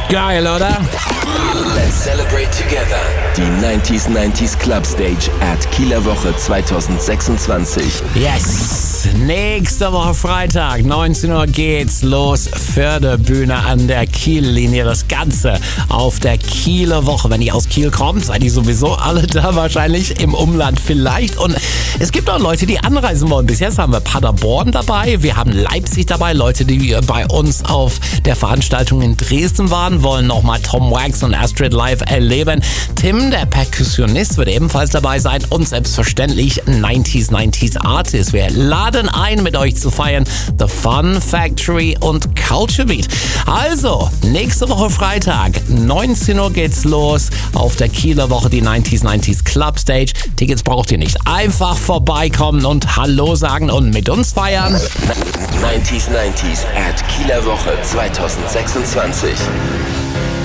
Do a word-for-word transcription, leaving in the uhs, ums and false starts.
Geil, oder? Let's celebrate together. Die neunzig neunzig Club Stage at Kieler Woche zwanzig sechsundzwanzig. Yes! Nächste Woche Freitag, neunzehn Uhr geht's los. Förderbühne an der Kiellinie. Das Ganze auf der Kieler Woche. Wenn ihr aus Kiel kommt, seid ihr sowieso alle da wahrscheinlich. Im Umland vielleicht. Und es gibt auch Leute, die anreisen wollen. Bis jetzt haben wir Paderborn dabei. Wir haben Leipzig dabei. Leute, die bei uns auf der Veranstaltung in Dresden waren, wollen nochmal Tom Wax und Astrid live erleben. Tim, der Perkussionist, wird ebenfalls dabei sein. Und selbstverständlich neunzig neunzig Artists. Wir laden ein, mit euch zu feiern. The Fun Factory und Culture Beat. Also, nächste Woche Freitag, neunzehn Uhr geht's los. Auf der Kieler Woche die neunzig neunzig Club Stage. Tickets braucht ihr nicht. Einfach vorbeikommen und Hallo sagen und mit uns feiern. neunzig neunzig at Kieler Woche zwanzig sechsundzwanzig.